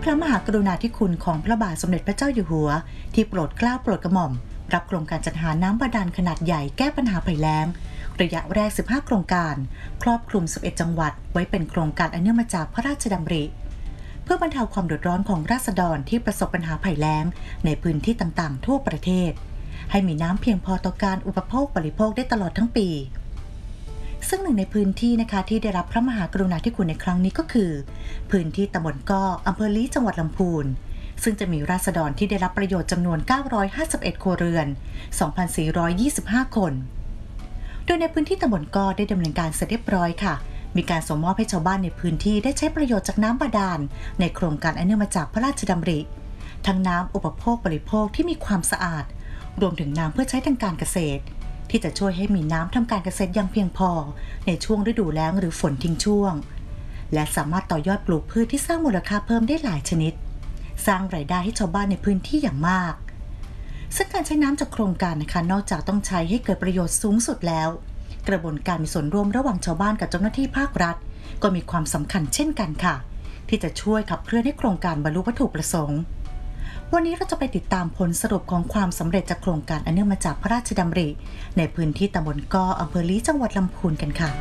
ระมหากรุณาธิคุณของพระบาทสมเด็จพระเจ้าอยู่หัวที่โปรดเกล้าโปรดกระหม่อมรับโครงการจัดหาน้ำบาดาลขนาดใหญ่แก้ปัญหาภัยแล้งระยะแรก15โครงการครอบคลุม11จังหวัดไว้เป็นโครงการอันเนื่องมาจากพระราชดำริเพื่อบรรเทาความเดือดร้อนของราษฎรที่ประสบปัญหาภัยแล้งในพื้นที่ต่างๆทั่วประเทศให้มีน้ำเพียงพอต่อการอุปโภคบริโภคได้ตลอดทั้งปีซึ่งหนึ่งในพื้นที่นะคะที่ได้รับพระมหากรุณาธิคุณในครั้งนี้ก็คือพื้นที่ตำบลก้ออำเภอลี้จังหวัดลำพูนซึ่งจะมีราษฎรที่ได้รับประโยชน์จำนวน951ครัวเรือน 2,425 คนโดยในพื้นที่ตำบลก้อได้ดำเนินการเสร็จเรียบร้อยค่ะมีการส่งมอบให้ชาวบ้านในพื้นที่ได้ใช้ประโยชน์จากน้ำบาดาลในโครงการอันเนื่องมาจากพระราชดำริทั้งน้ำอุปโภคบริโภคที่มีความสะอาดรวมถึงน้ำเพื่อใช้ทางการเกษตรที่จะช่วยให้มีน้ำทำการเกษตรอย่างเพียงพอในช่วงฤดูแล้งหรือฝนทิ้งช่วงและสามารถต่อยอดปลูกพืชที่สร้างมูลค่าเพิ่มได้หลายชนิดสร้างรายได้ให้ชาวบ้านในพื้นที่อย่างมากซึ่งการใช้น้ำจากโครงการนะคะนอกจากต้องใช้ให้เกิดประโยชน์สูงสุดแล้วกระบวนการมีส่วนร่วมระหว่างชาวบ้านกับเจ้าหน้าที่ภาครัฐก็มีความสำคัญเช่นกันค่ะที่จะช่วยขับเคลื่อนให้โครงการบรรลุวัตถุประสงค์วันนี้เราจะไปติดตามผลสรุปของความสำเร็จจากโครงการอันเนื่องมาจากพระราชดำริในพื้นที่ตำบลก้ออำเภอลี้จังหวัดลำพูนกันค่ะ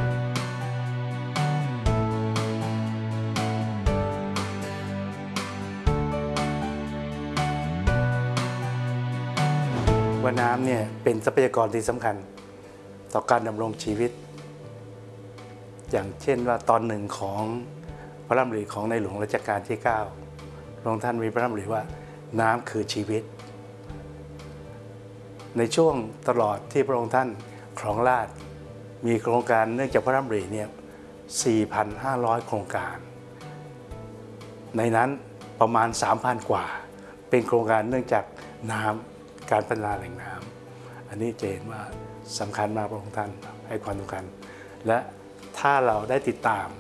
ว่าน้ำเนี่ยเป็นทรัพยากรที่สำคัญต่อการดำรงชีวิตอย่างเช่นว่าตอนหนึ่งของพระราชดำริของในหลวงรัชกาลที่9พระองค์ท่านมีพระราชดำริว่าน้ำคือชีวิตในช่วงตลอดที่พระองค์ท่านครองราชย์มีโครงการเนื่องจากพระราชดำริเนี่ย 4,500 โครงการในนั้นประมาณ 3,000 กว่าเป็นโครงการเนื่องจากน้ำการพัฒนาแหล่งน้ำอันนี้จะเห็นว่าสำคัญมากพระองค์ท่านให้ความสำคัญและถ้าเราได้ติดตาม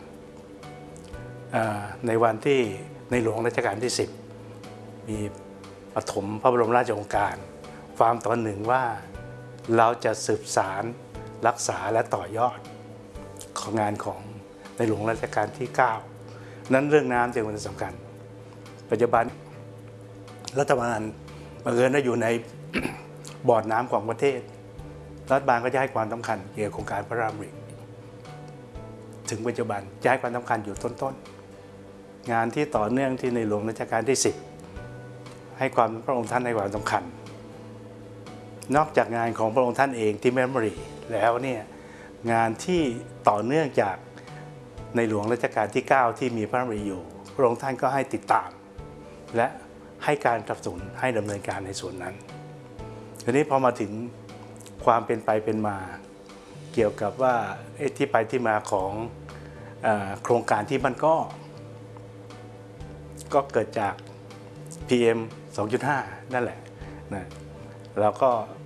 ในวันที่ในหลวงรัชกาลที่10มีปฐมพระบรมราชโองการความตอนหนึ่งว่าเราจะสืบสารรักษาและต่อยอดของงานของในหลวงรัชกาลที่9นั้นเรื่องน้ำจึงเป็นสำคัญปัจจุบันรัฐบาลบังเอิญได้อยู่ใน บอร์ดน้ำของประเทศรัฐบาลก็จะให้ความสำคัญเกี่ยวกับโครงการพระราชดำริถึงปัจจุบันจะให้ความสำคัญอยู่ต้นๆงานที่ต่อเนื่องที่ในหลวงรัชกาลที่10ให้ความพระองค์ท่านให้ความสำคัญนอกจากงานของพระองค์ท่านเองที่แม่มรีแล้วเนี่ยงานที่ต่อเนื่องจากในหลวงรัชกาลที่9ที่มีพระราชดำริอยู่พระองค์ท่านก็ให้ติดตามและให้การสนับสนุนให้ดำเนินการในส่วนนั้นทีนี้พอมาถึงความเป็นไปเป็นมาเกี่ยวกับว่าที่ไปที่มาของโครงการที่มันก็เกิดจาก PM 2.5 นั่นแหละนะเราก็